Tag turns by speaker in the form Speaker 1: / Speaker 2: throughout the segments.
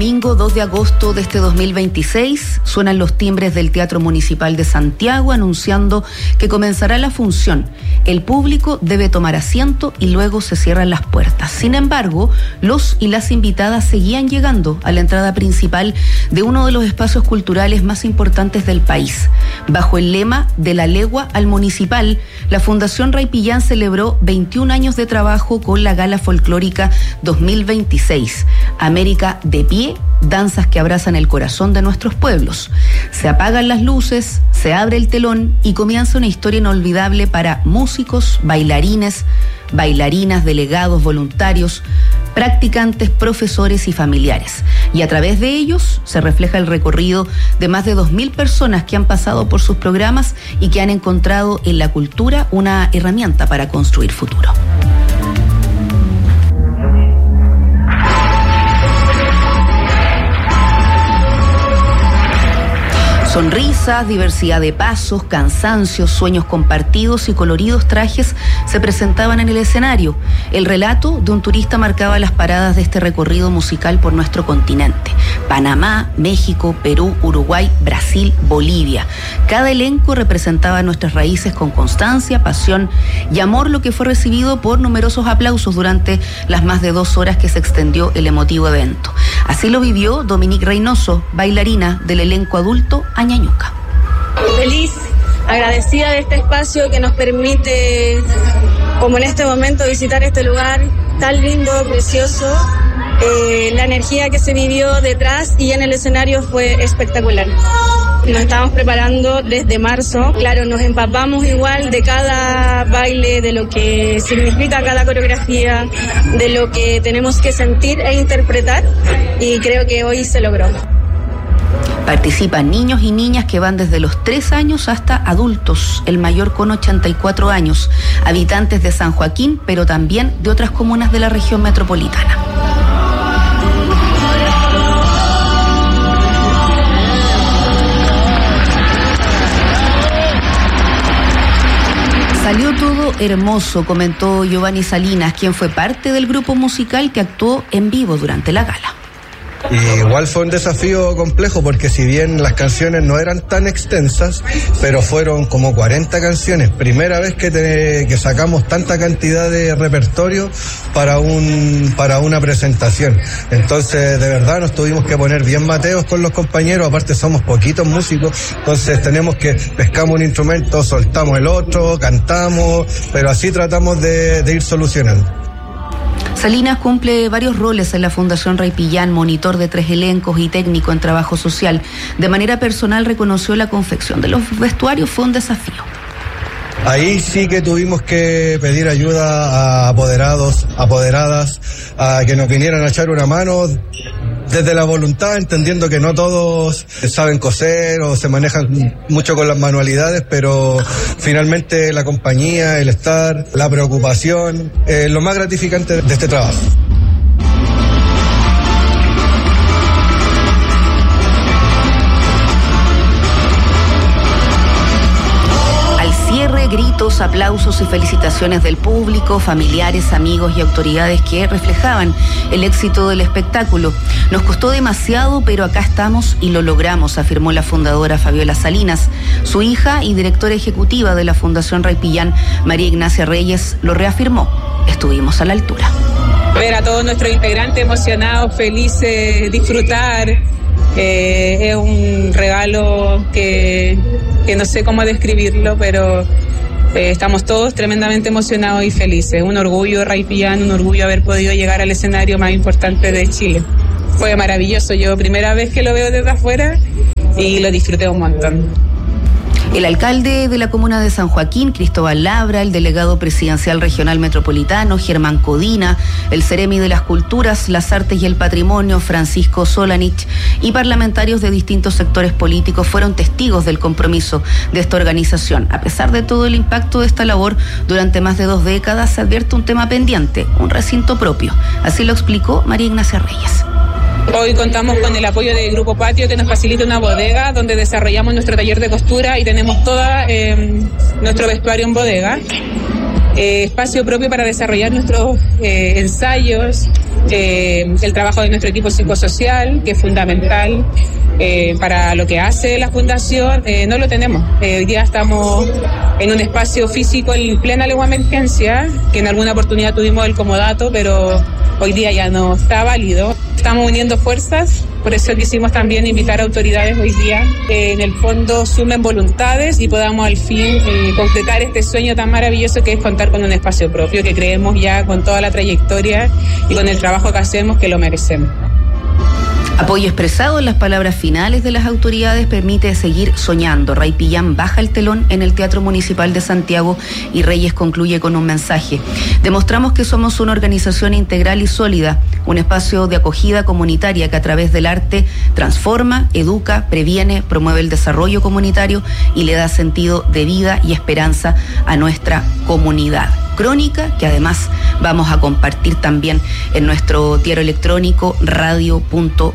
Speaker 1: Domingo 2 de agosto de este 2026 suenan los timbres del Teatro Municipal de Santiago anunciando que comenzará la función. El público debe tomar asiento y luego se cierran las puertas. Sin embargo, los y las invitadas seguían llegando a la entrada principal de uno de los espacios culturales más importantes del país. Bajo el lema de la legua al municipal, la Fundación Ray Pillán celebró 21 años de trabajo con la Gala Folclórica 2026. América de pie, danzas que abrazan el corazón de nuestros pueblos. Se apagan las luces, se abre el telón y comienza una historia inolvidable para músicos, bailarines, bailarinas, delegados, voluntarios, practicantes, profesores y familiares. Y a través de ellos se refleja el recorrido de más de 2.000 personas que han pasado por sus programas y que han encontrado en la cultura una herramienta para construir futuro. Sonrisas, diversidad de pasos, cansancios, sueños compartidos y coloridos trajes se presentaban en el escenario. El relato de un turista marcaba las paradas de este recorrido musical por nuestro continente. Panamá, México, Perú, Uruguay, Brasil, Bolivia. Cada elenco representaba nuestras raíces con constancia, pasión y amor, lo que fue recibido por numerosos aplausos durante las más de 2 horas que se extendió el emotivo evento. Así lo vivió Dominique Reynoso, bailarina del elenco adulto Añañuca.
Speaker 2: Feliz, agradecida de este espacio que nos permite, como en este momento, visitar este lugar tan lindo, precioso. La energía que se vivió detrás y en el escenario fue espectacular. Nos estamos preparando desde marzo. Claro, nos empapamos igual de cada baile, de lo que significa cada coreografía, de lo que tenemos que sentir e interpretar, y creo que hoy se logró.
Speaker 1: Participan niños y niñas que van desde los 3 años hasta adultos, el mayor con 84 años, habitantes de San Joaquín, pero también de otras comunas de la región metropolitana. Salió todo hermoso, comentó Giovanni Salinas, quien fue parte del grupo musical que actuó en vivo durante la gala.
Speaker 3: Igual fue un desafío complejo porque si bien las canciones no eran tan extensas, pero fueron como 40 canciones. Primera vez que sacamos tanta cantidad de repertorio para una presentación. Entonces, de verdad, nos tuvimos que poner bien mateos con los compañeros. Aparte, somos poquitos músicos, entonces tenemos que pescamos un instrumento, soltamos el otro, cantamos, pero así tratamos de ir solucionando.
Speaker 1: Salinas cumple varios roles en la Fundación Ray Pillán, monitor de 3 elencos y técnico en trabajo social. De manera personal reconoció la confección de los vestuarios fue un desafío.
Speaker 3: Ahí sí que tuvimos que pedir ayuda a apoderados, apoderadas, a que nos vinieran a echar una mano desde la voluntad, entendiendo que no todos saben coser o se manejan mucho con las manualidades, pero finalmente la compañía, el estar, la preocupación, lo más gratificante de este trabajo.
Speaker 1: Gritos, aplausos y felicitaciones del público, familiares, amigos y autoridades que reflejaban el éxito del espectáculo. Nos costó demasiado, pero acá estamos y lo logramos, afirmó la fundadora Fabiola Salinas. Su hija y directora ejecutiva de la Fundación Ray Pillán, María Ignacia Reyes, lo reafirmó. Estuvimos a la altura.
Speaker 4: Ver a todos nuestros integrantes emocionados, felices, disfrutar. Es un regalo que no sé cómo describirlo, pero estamos todos tremendamente emocionados y felices. Un orgullo Ray Pillán, un orgullo haber podido llegar al escenario más importante de Chile. Fue maravilloso, yo primera vez que lo veo desde afuera y lo disfruté un montón.
Speaker 1: El alcalde de la comuna de San Joaquín, Cristóbal Labra, el delegado presidencial regional metropolitano, Germán Codina, el Ceremi de las Culturas, las Artes y el Patrimonio, Francisco Solanich, y parlamentarios de distintos sectores políticos fueron testigos del compromiso de esta organización. A pesar de todo el impacto de esta labor, durante más de 2 décadas se advierte un tema pendiente, un recinto propio. Así lo explicó María Ignacia Reyes.
Speaker 4: Hoy contamos con el apoyo del Grupo Patio, que nos facilita una bodega donde desarrollamos nuestro taller de costura y tenemos todo nuestro vestuario en bodega. Espacio propio para desarrollar nuestros ensayos, el trabajo de nuestro equipo psicosocial, que es fundamental para lo que hace la Fundación, no lo tenemos. Hoy día estamos en un espacio físico en plena legua emergencia, que en alguna oportunidad tuvimos el comodato, pero hoy día ya no está válido. Estamos uniendo fuerzas, por eso quisimos también invitar a autoridades hoy día que en el fondo sumen voluntades y podamos al fin concretar este sueño tan maravilloso que es contar con un espacio propio, que creemos ya con toda la trayectoria y con el trabajo que hacemos que lo merecemos.
Speaker 1: Apoyo expresado en las palabras finales de las autoridades permite seguir soñando. Ray Pillán baja el telón en el Teatro Municipal de Santiago y Reyes concluye con un mensaje. Demostramos que somos una organización integral y sólida, un espacio de acogida comunitaria que a través del arte transforma, educa, previene, promueve el desarrollo comunitario y le da sentido de vida y esperanza a nuestra comunidad. Crónica que además vamos a compartir también en nuestro diario electrónico radio.uchile.cl.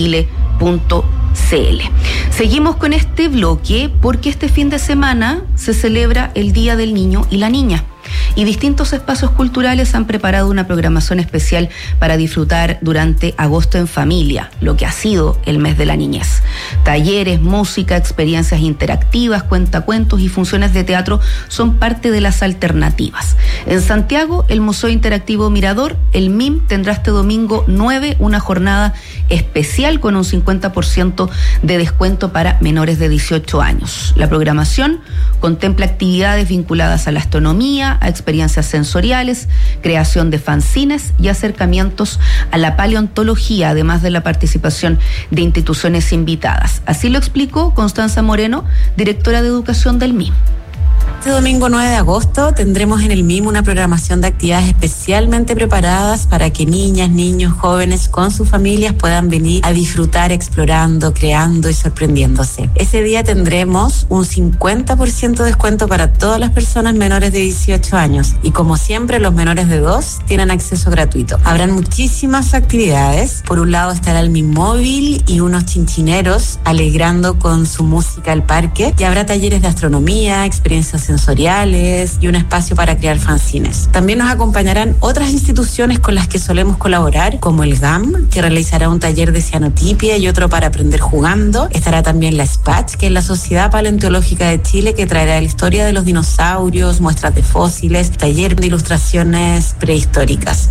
Speaker 1: Seguimos con este bloque porque este fin de semana se celebra el Día del Niño y la Niña. Y distintos espacios culturales han preparado una programación especial para disfrutar durante agosto en familia, lo que ha sido el mes de la niñez. Talleres, música, experiencias interactivas, cuentacuentos y funciones de teatro son parte de las alternativas. En Santiago, el Museo Interactivo Mirador, el MIM, tendrá este domingo 9 una jornada especial con un 50% de descuento para menores de 18 años. La programación contempla actividades vinculadas a la astronomía, a experiencias sensoriales, creación de fanzines y acercamientos a la paleontología, además de la participación de instituciones invitadas. Así lo explicó Constanza Moreno, directora de Educación del MIM.
Speaker 5: Este domingo 9 de agosto tendremos en el MIM una programación de actividades especialmente preparadas para que niñas, niños, jóvenes con sus familias puedan venir a disfrutar explorando, creando y sorprendiéndose. Ese día tendremos un 50% de descuento para todas las personas menores de 18 años y como siempre los menores de 2 tienen acceso gratuito. Habrán muchísimas actividades. Por un lado estará el MIM móvil y unos chinchineros alegrando con su música el parque y habrá talleres de astronomía, experiencias sensoriales y un espacio para crear fanzines. También nos acompañarán otras instituciones con las que solemos colaborar, como el GAM, que realizará un taller de cianotipia y otro para aprender jugando. Estará también la SPACH, que es la Sociedad Paleontológica de Chile, que traerá la historia de los dinosaurios, muestras de fósiles, taller de ilustraciones prehistóricas.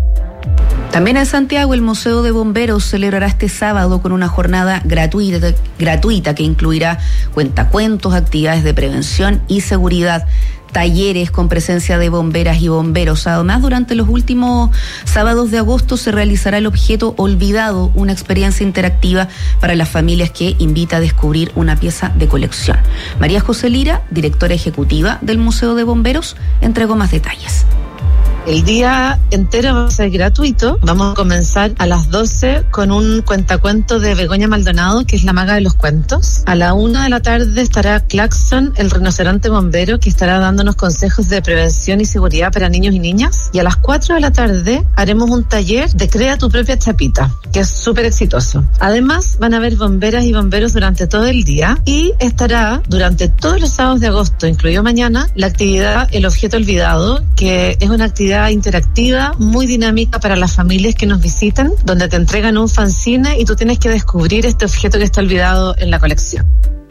Speaker 1: También en Santiago, el Museo de Bomberos celebrará este sábado con una jornada gratuita que incluirá cuentacuentos, actividades de prevención y seguridad, talleres con presencia de bomberas y bomberos. Además, durante los últimos sábados de agosto se realizará el objeto olvidado, una experiencia interactiva para las familias que invita a descubrir una pieza de colección. María José Lira, directora ejecutiva del Museo de Bomberos, entregó más detalles.
Speaker 6: El día entero va a ser gratuito. Vamos a comenzar a las 12 con un cuentacuento de Begoña Maldonado, que es la maga de los cuentos. A la 1 de la tarde estará Claxon, el rinoceronte bombero, que estará dándonos consejos de prevención y seguridad para niños y niñas. Y a las 4 de la tarde haremos un taller de Crea tu propia chapita, que es súper exitoso. Además, van a haber bomberas y bomberos durante todo el día y estará durante todos los sábados de agosto, incluido mañana, la actividad El Objeto Olvidado, que es una actividad interactiva, muy dinámica para las familias que nos visitan, donde te entregan un fanzine y tú tienes que descubrir este objeto que está olvidado en la colección.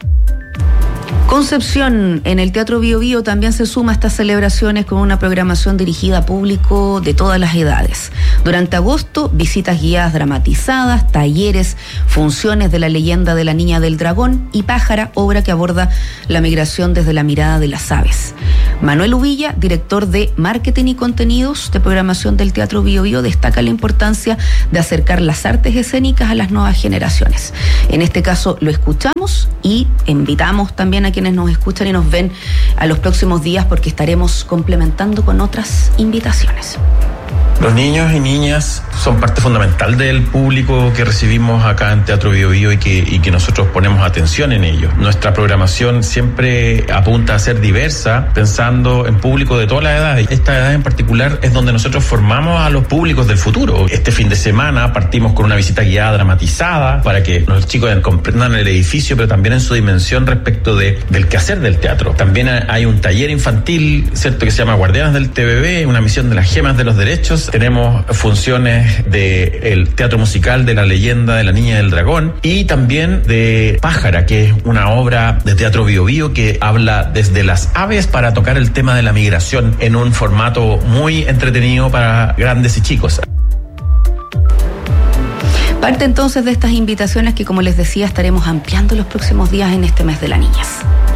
Speaker 1: Concepción, en el Teatro Bio Bio también se suma a estas celebraciones con una programación dirigida a público de todas las edades. Durante agosto, visitas guiadas dramatizadas, talleres, funciones de la leyenda de la Niña del Dragón y Pájara, obra que aborda la migración desde la mirada de las aves. Manuel Uvilla, director de Marketing y Contenidos de Programación del Teatro Bio Bio, destaca la importancia de acercar las artes escénicas a las nuevas generaciones. En este caso lo escuchamos y invitamos también a quienes nos escuchan y nos ven a los próximos días porque estaremos complementando con otras invitaciones.
Speaker 7: Los niños y niñas son parte fundamental del público que recibimos acá en Teatro Bio Bio y que nosotros ponemos atención en ellos. Nuestra programación siempre apunta a ser diversa, pensando en público de todas las edades. Esta edad en particular es donde nosotros formamos a los públicos del futuro. Este fin de semana partimos con una visita guiada dramatizada para que los chicos comprendan el edificio, pero también en su dimensión respecto del quehacer del teatro. También hay un taller infantil, ¿cierto?, que se llama Guardianes del TVB, una misión de las gemas de los derechos, Tenemos funciones del teatro musical de La leyenda de la Niña del Dragón y también de Pájara, que es una obra de Teatro Bio Bio que habla desde las aves para tocar el tema de la migración en un formato muy entretenido para grandes y chicos.
Speaker 1: Parte entonces de estas invitaciones que, como les decía, estaremos ampliando los próximos días en este mes de las niñas.